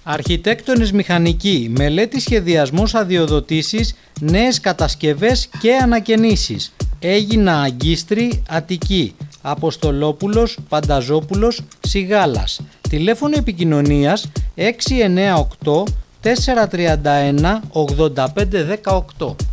Αρχιτέκτονες μηχανικοί, μελέτη σχεδιασμός αδειοδοτήσεις, νέες κατασκευές και ανακαινήσεις. Έγινα Αγκίστρη, Αττική. Αποστολόπουλος, Πανταζόπουλος, Σιγάλας. Τηλέφωνο επικοινωνίας 698 431 8518.